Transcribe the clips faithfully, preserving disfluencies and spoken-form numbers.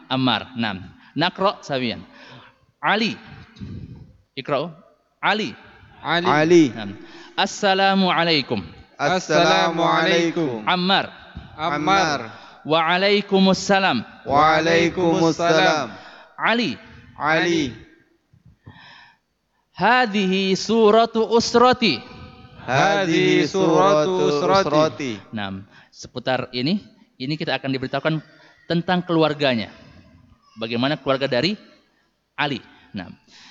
Ammar. Naam. Naqra sawiyan. Ali. Iqra'u. Ali. Ali. Ali. Naam. Assalamu alaikum. Assalamu alaikum. Ammar. Ammar. Waalaikumsalam. Waalaikumsalam. Ali. Ali. Hadhihi suratu usrati. Hadhihi suratu usrati. Nah, seputar ini, ini kita akan diberitahukan tentang keluarganya. Bagaimana keluarga dari Ali. Nah,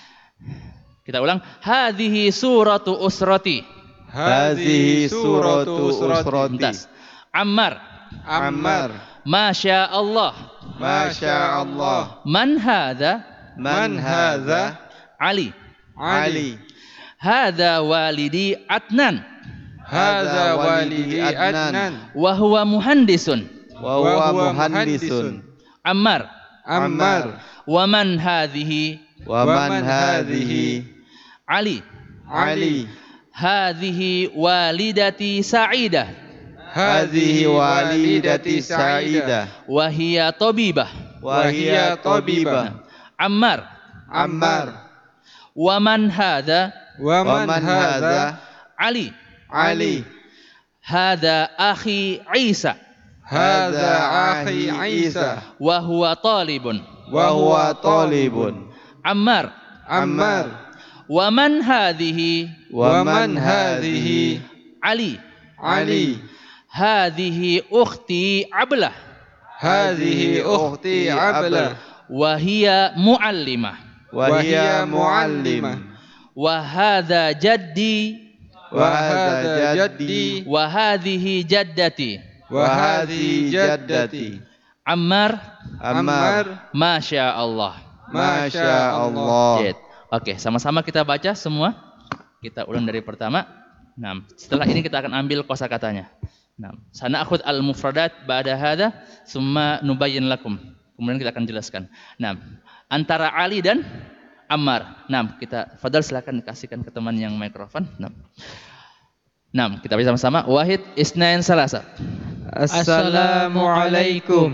kita ulang. Hadhihi suratu usrati. Hadhihi suratu usrati. Tuntas. Ammar. Ammar. Masya Allah. Masya Allah. Man hadha? Man hadha? Ali. Ali. Hadha walidi Adnan. Hadha walidi Adnan. Wa huwa muhandisun. Wa huwa muhandisun. Ammar. Ammar. Wa man hadhihi? Wa man hadhihi? Ali. Ali. Hadhihi walidati Sa'idah. Hadhihi walidati Sa'idah. Wa hiya tabibah. Wa hiya tabibah. Ammar. Ammar. Wa man hadha? Wa man hadha? Ali. Ali. Hadha akhi Isa. Hadha akhi Isa. Wa huwa talibun. Wa huwa talibun. Ammar. Ammar. Wa man hadhihi? Wa man hadhihi? Ali. Ali. Hadhihi ukhti Ablah. Hadhihi ukhti Ablah. Wa hiya muallimah. Wa hiya muallimah. Wa hadha jaddi. Wa hadha jaddi. Wa hadhihi jaddati. Wa hadhihi jaddati. Ammar. Ammar. Masya Allah. Masya Allah. Jet. Oke, sama-sama kita baca semua. Kita ulang dari pertama. Nah, setelah ini kita akan ambil kosakatanya. Nah, sana'khudh al-mufradat ba'da hadha, summa nubayyin lakum. Kemudian kita akan jelaskan. Nah, antara Ali dan Ammar. Nah, kita fadal silakan kasihkan ke teman yang mikrofon. Nah. Nah, kita baca sama-sama. Wahid isnain salasa. Assalamualaikum.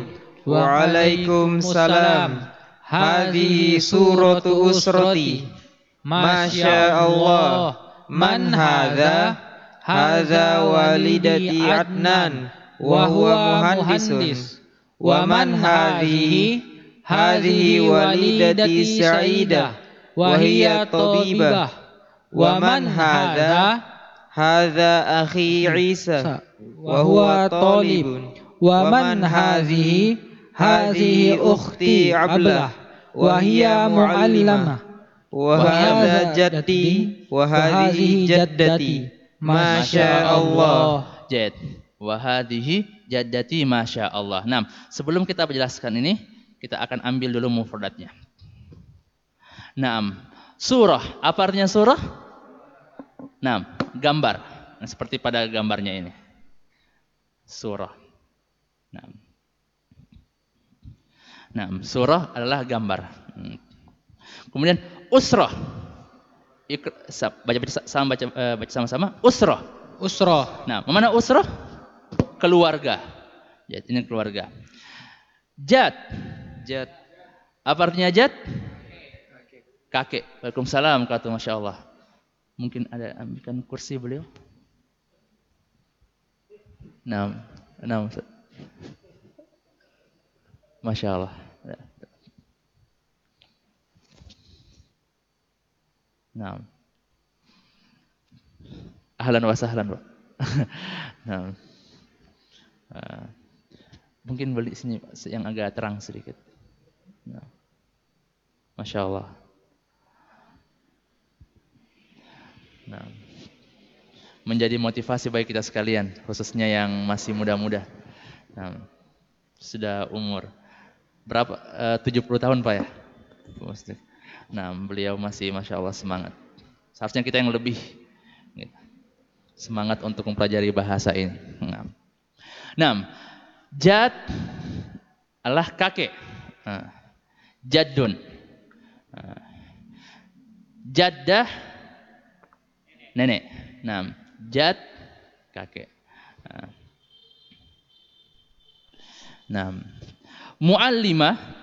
Waalaikumsalam. Hadhihi suratu usrati. Masya Allah. Man hadha? Hadha walidati Adnan. Wa huwa muhandis. Wa man hadhihi? Hadhihi walidati Sa'idah. Wa hiya tabibah. Wa man hadha? Hadha akhi Isa. Wa huwa talibun. Wa man hadhihi? Hadhihi ukhti Ablah. Wa hiya muallimah. Wa hadha jaddi. Wa hadhihi jaddati. Masya Allah. Jad. Wa hadhihi jaddati masya Allah. Nah, sebelum kita menjelaskan ini, kita akan ambil dulu mufradatnya. Naam. Surah. Apa artinya surah? Naam. Gambar. Nah, seperti pada gambarnya ini. Surah. Naam. Naam. Surah adalah gambar. Hmm. Kemudian usrah. Ikra, baca sama baca uh, baca sama-sama. Usrah. Usrah. Nah, mana usrah? Keluarga. Jadi ini keluarga. Jad. Jad. Apa artinya jad? Kakek. Waalaikumsalam kata masya Allah. Mungkin ada ambilkan kursi beliau. Nah, nah, masya Allah. Nah, ahlan wa sahlan, Pak. Nah, uh, mungkin beli sini yang agak terang sedikit. Nah, masya Allah. Nah, menjadi motivasi bagi kita sekalian, khususnya yang masih muda-muda. Nah, sudah umur berapa? Uh, tujuh puluh tahun, Pak ya. Nah, beliau masih masya Allah semangat. Seharusnya kita yang lebih gitu, semangat untuk mempelajari bahasa ini. Nah, nah jad adalah kakek. Nah, jaddun. Nah, jaddah nenek. Nah, jad kakek. Nah, nah muallimah